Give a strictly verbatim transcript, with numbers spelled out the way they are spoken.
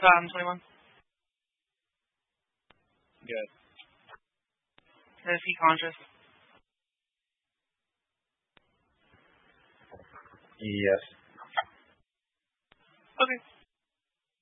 Um, twenty-one. Good. Is he conscious? Yes. Okay.